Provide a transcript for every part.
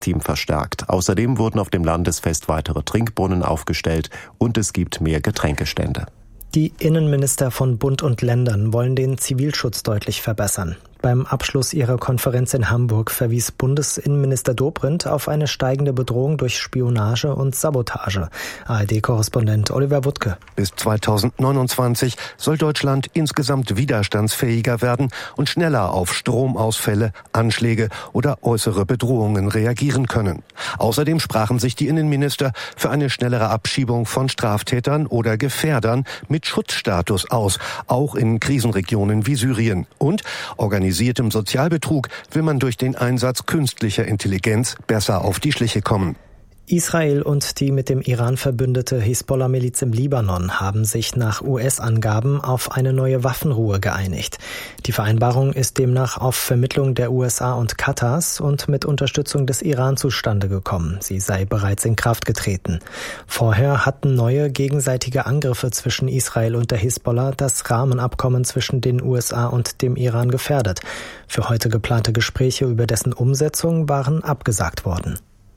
Team verstärkt. Außerdem wurden auf dem Landesfest weitere Trinkbrunnen aufgestellt und es gibt mehr Getränkestände. Die Innenminister von Bund und Ländern wollen den Zivilschutz deutlich verbessern. Beim Abschluss ihrer Konferenz in Hamburg verwies Bundesinnenminister Dobrindt auf eine steigende Bedrohung durch Spionage und Sabotage. ARD-Korrespondent Oliver Wuttke. Bis 2029 soll Deutschland insgesamt widerstandsfähiger werden und schneller auf Stromausfälle, Anschläge oder äußere Bedrohungen reagieren können. Außerdem sprachen sich die Innenminister für eine schnellere Abschiebung von Straftätern oder Gefährdern mit Schutzstatus aus, auch in Krisenregionen wie Syrien. Und organisiertem Sozialbetrug will man durch den Einsatz künstlicher Intelligenz besser auf die Schliche kommen. Israel und die mit dem Iran verbündete Hisbollah-Miliz im Libanon haben sich nach US-Angaben auf eine neue Waffenruhe geeinigt. Die Vereinbarung ist demnach auf Vermittlung der USA und Katars und mit Unterstützung des Iran zustande gekommen. Sie sei bereits in Kraft getreten. Vorher hatten neue gegenseitige Angriffe zwischen Israel und der Hisbollah das Rahmenabkommen zwischen den USA und dem Iran gefährdet. Für heute geplante Gespräche über dessen Umsetzung waren abgesagt worden.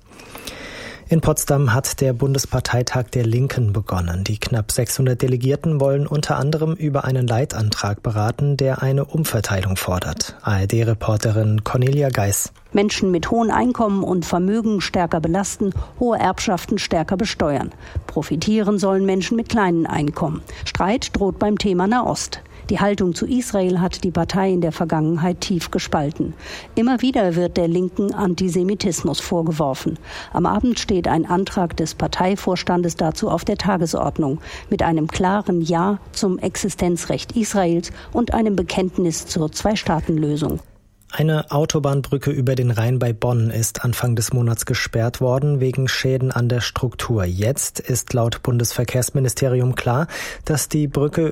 In Potsdam hat der Bundesparteitag der Linken begonnen. Die knapp 600 Delegierten wollen unter anderem über einen Leitantrag beraten, der eine Umverteilung fordert. ARD-Reporterin Cornelia Geis. Menschen mit hohen Einkommen und Vermögen stärker belasten, hohe Erbschaften stärker besteuern. Profitieren sollen Menschen mit kleinen Einkommen. Streit droht beim Thema Nahost. Die Haltung zu Israel hat die Partei in der Vergangenheit tief gespalten. Immer wieder wird der Linken Antisemitismus vorgeworfen. Am Abend steht ein Antrag des Parteivorstandes dazu auf der Tagesordnung mit einem klaren Ja zum Existenzrecht Israels und einem Bekenntnis zur Zwei-Staaten-Lösung. Eine Autobahnbrücke über den Rhein bei Bonn ist Anfang des Monats gesperrt worden wegen Schäden an der Struktur. Jetzt ist laut Bundesverkehrsministerium klar, dass die Brücke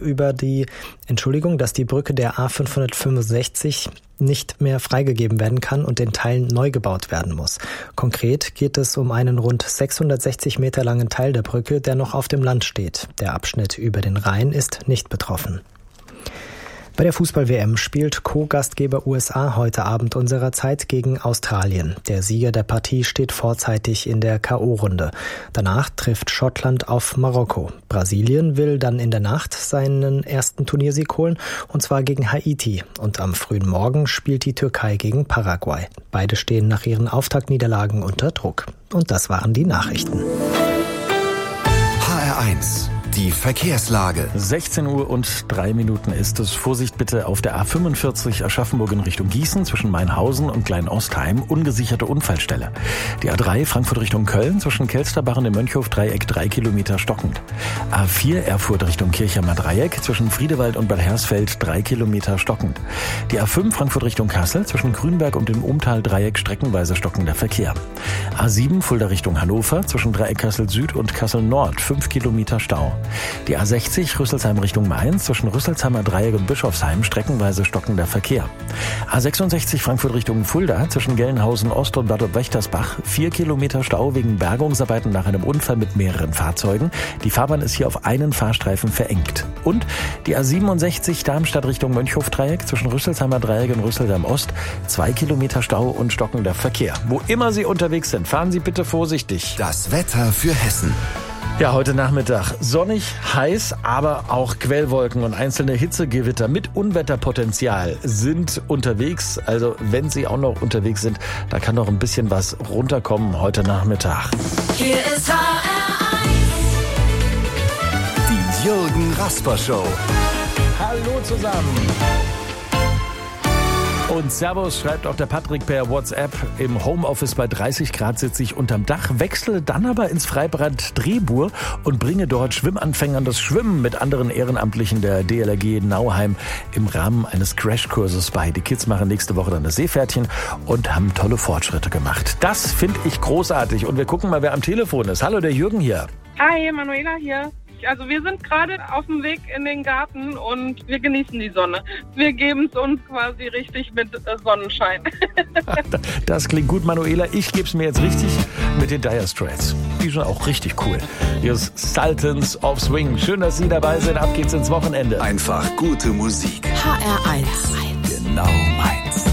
der A565 nicht mehr freigegeben werden kann und in Teilen neu gebaut werden muss. Konkret geht es um einen rund 660 Meter langen Teil der Brücke, der noch auf dem Land steht. Der Abschnitt über den Rhein ist nicht betroffen. Bei der Fußball-WM spielt Co-Gastgeber USA heute Abend unserer Zeit gegen Australien. Der Sieger der Partie steht vorzeitig in der K.O.-Runde. Danach trifft Schottland auf Marokko. Brasilien will dann in der Nacht seinen ersten Turniersieg holen, und zwar gegen Haiti. Und am frühen Morgen spielt die Türkei gegen Paraguay. Beide stehen nach ihren Auftaktniederlagen unter Druck. Und das waren die Nachrichten. HR1. Die Verkehrslage. 16:03 ist es. Vorsicht bitte auf der A45 Aschaffenburg in Richtung Gießen zwischen Mainhausen und Klein-Ostheim. Ungesicherte Unfallstelle. Die A3 Frankfurt Richtung Köln zwischen Kelsterbach und dem Mönchhof-Dreieck 3 Kilometer stockend. A4 Erfurt Richtung Kirchheimer Dreieck zwischen Friedewald und Bad Hersfeld 3 Kilometer stockend. Die A5 Frankfurt Richtung Kassel zwischen Grünberg und dem Umtal-Dreieck streckenweise stockender Verkehr. A7 Fulda Richtung Hannover zwischen Dreieck Kassel Süd und Kassel Nord 5 Kilometer Stau. Die A60 Rüsselsheim Richtung Mainz zwischen Rüsselsheimer Dreieck und Bischofsheim streckenweise stockender Verkehr. A66 Frankfurt Richtung Fulda zwischen Gelnhausen Ost und Bad Wächtersbach 4 Kilometer Stau wegen Bergungsarbeiten nach einem Unfall mit mehreren Fahrzeugen. Die Fahrbahn ist hier auf einen Fahrstreifen verengt. Und die A67 Darmstadt Richtung Mönchhof-Dreieck zwischen Rüsselsheimer Dreieck und Rüsselsheim Ost 2 Kilometer Stau und stockender Verkehr. Wo immer Sie unterwegs sind, fahren Sie bitte vorsichtig. Das Wetter für Hessen. Ja, heute Nachmittag sonnig, heiß, aber auch Quellwolken und einzelne Hitzegewitter mit Unwetterpotenzial sind unterwegs. Also wenn Sie auch noch unterwegs sind, da kann noch ein bisschen was runterkommen heute Nachmittag. Hier ist HR1. Die Jürgen Rasper Show. Hallo zusammen. Und Servus, schreibt auch der Patrick per WhatsApp. Im Homeoffice bei 30 Grad sitze ich unterm Dach, wechsle dann aber ins Freibad Drehbuhr und bringe dort Schwimmanfängern das Schwimmen mit anderen Ehrenamtlichen der DLRG Nauheim im Rahmen eines Crashkurses bei. Die Kids machen nächste Woche dann das Seepferdchen und haben tolle Fortschritte gemacht. Das finde ich großartig. Und wir gucken mal, wer am Telefon ist. Hallo, der Jürgen hier. Hi, Manuela hier. Also wir sind gerade auf dem Weg in den Garten und wir genießen die Sonne. Wir geben es uns quasi richtig mit Sonnenschein. Das klingt gut, Manuela. Ich gebe es mir jetzt richtig mit den Dire Straits. Die sind auch richtig cool. Hier ist Sultans of Swing. Schön, dass Sie dabei sind. Ab geht's ins Wochenende. Einfach gute Musik. HR1. Genau meins.